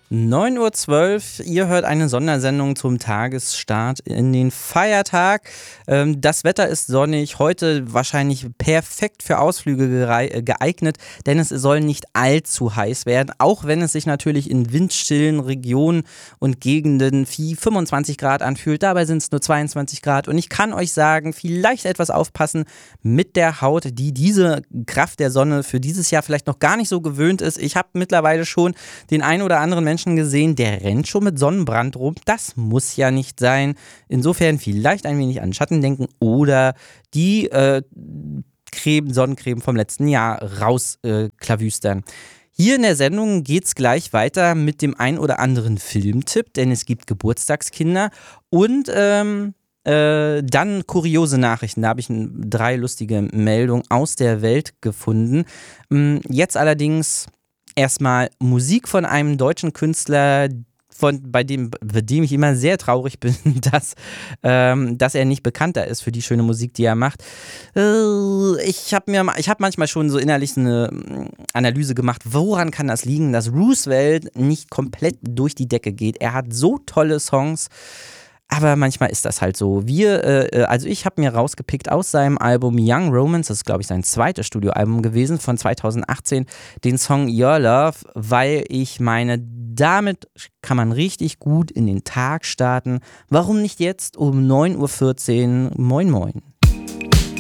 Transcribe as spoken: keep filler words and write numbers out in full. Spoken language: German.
neun Uhr zwölf, ihr hört eine Sondersendung zum Tagesstart in den Feiertag. Ähm, das Wetter ist sonnig, heute wahrscheinlich perfekt für Ausflüge gerei- geeignet, denn es soll nicht allzu heiß werden, auch wenn es sich natürlich in windstillen Regionen und Gegenden wie fünfundzwanzig Grad anfühlt. Dabei sind es nur zweiundzwanzig Grad und ich kann euch sagen, vielleicht etwas aufpassen mit der Haut, die diese Kraft der Sonne für dieses Jahr vielleicht noch gar nicht so gewöhnt ist. Ich habe mittlerweile schon den einen oder anderen Menschen gesehen, der rennt schon mit Sonnenbrand rum. Das muss ja nicht sein. Insofern vielleicht ein wenig an Schatten denken oder die äh, Creme, Sonnencreme vom letzten Jahr rausklawüstern. Äh, Hier in der Sendung geht es gleich weiter mit dem ein oder anderen Filmtipp, denn es gibt Geburtstagskinder und ähm, äh, dann kuriose Nachrichten. Da habe ich n- drei lustige Meldungen aus der Welt gefunden. Ähm, Jetzt allerdings erstmal Musik von einem deutschen Künstler, von, bei, dem, bei dem ich immer sehr traurig bin, dass, ähm, dass er nicht bekannter ist für die schöne Musik, die er macht. Äh, ich habe mir, ich habe manchmal schon so innerlich eine mm, Analyse gemacht, woran kann das liegen, dass Roosevelt nicht komplett durch die Decke geht. Er hat so tolle Songs, aber manchmal ist das halt so. Wir, äh, also ich habe mir rausgepickt aus seinem Album Young Romance, das ist glaube ich sein zweites Studioalbum gewesen von zweitausendachtzehn, den Song Your Love, weil ich meine, damit kann man richtig gut in den Tag starten. Warum nicht jetzt um neun Uhr vierzehn? Moin Moin.